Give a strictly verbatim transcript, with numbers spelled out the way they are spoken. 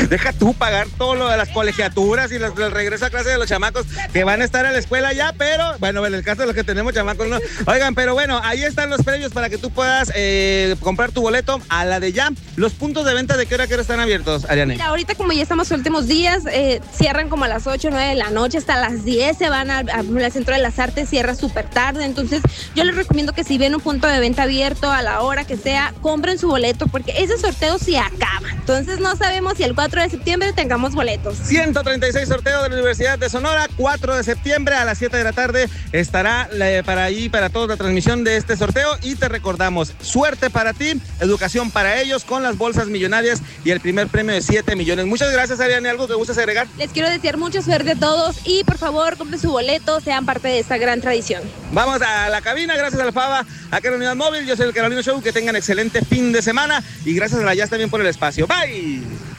Deja tú pagar todo lo de las colegiaturas y los, el regreso a clase de los chamacos que van a estar en la escuela ya, pero bueno, en el caso de los que tenemos chamacos, no. Oigan, pero bueno, ahí están los premios para que tú puedas eh, comprar tu boleto a la de ya. Los puntos de venta, ¿de qué hora a qué hora están abiertos, Ariane? Mira, ahorita como ya estamos en los últimos días, eh, cierran como a las ocho, nueve de la noche, hasta las diez se van al, al Centro de las Artes, cierra súper tarde, entonces yo les recomiendo que si ven un punto de venta abierto a la hora que sea, compren su boleto, porque ese sorteo se acaba, entonces no sabemos si el cuatro de septiembre tengamos boletos. ciento treinta y seis sorteo de la Universidad de Sonora, cuatro de septiembre a las siete de la tarde estará eh, para ahí, para todos la transmisión de este sorteo, y te recordamos, suerte para ti, educación para ellos con las bolsas millonarias y el primer premio de siete millones. Muchas gracias, Ariane. ¿Algo que gustas agregar? Les quiero desear mucha suerte a todos y por favor compren su boleto, sean parte de esta gran tradición. Vamos a la cabina, gracias a la Fava, acá en la Unidad Móvil. Yo soy el Carolino Show, que tengan excelente fin de semana y gracias a la Jazz también por el espacio. Bye.